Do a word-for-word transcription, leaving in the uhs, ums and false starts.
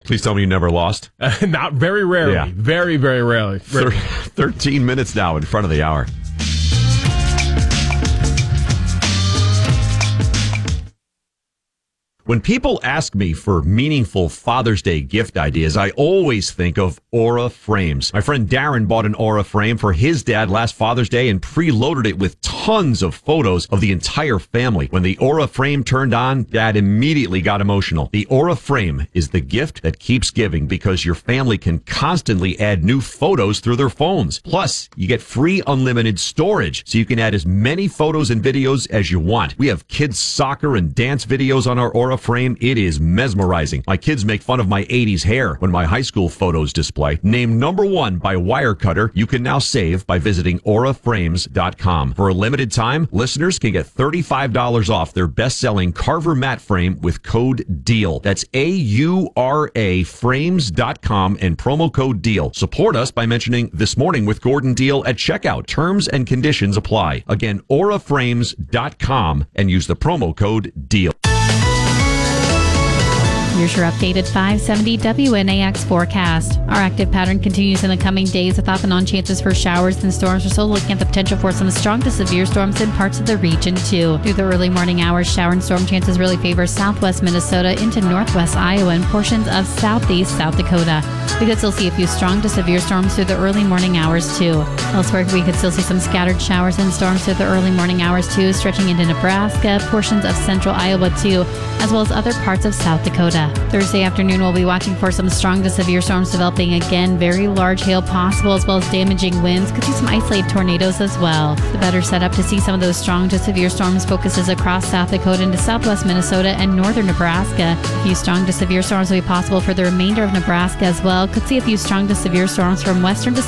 Please tell me you never lost. Uh, not very rarely. Yeah. Very, very rarely. Thir- thirteen minutes now in front of the hour. When people ask me for meaningful Father's Day gift ideas, I always think of Aura Frames. My friend Darren bought an Aura frame for his dad last Father's Day and preloaded it with tons of photos of the entire family. When the Aura frame turned on, Dad immediately got emotional. The Aura frame is the gift that keeps giving because your family can constantly add new photos through their phones. Plus, you get free unlimited storage, so you can add as many photos and videos as you want. We have kids' soccer and dance videos on our Aura frame. It is mesmerizing. My kids make fun of my eighties hair when my high school photos display. Named number one by Wirecutter, you can now save by visiting aura frames dot com. For a limited time, listeners can get thirty-five dollars off their best-selling Carver mat frame with code DEAL. That's A U R A frames dot com and promo code DEAL. Support us by mentioning This Morning with Gordon Deal at checkout. Terms and conditions apply. Again, aura frames dot com and use the promo code DEAL. Here's your updated five seventy W N A X forecast. Our active pattern continues in the coming days with off and on chances for showers and storms. We're still looking at the potential for some strong to severe storms in parts of the region, too. Through the early morning hours, shower and storm chances really favor southwest Minnesota into northwest Iowa and portions of southeast South Dakota. We could still see a few strong to severe storms through the early morning hours, too. Elsewhere, we could still see some scattered showers and storms through the early morning hours, too, stretching into Nebraska, portions of central Iowa, too, as well as other parts of South Dakota. Thursday afternoon, we'll be watching for some strong to severe storms developing again. Very large hail possible, as well as damaging winds. Could see some isolated tornadoes as well. The better setup to see some of those strong to severe storms focuses across South Dakota into southwest Minnesota and northern Nebraska. A few strong to severe storms will be possible for the remainder of Nebraska as well. Could see a few strong to severe storms from western to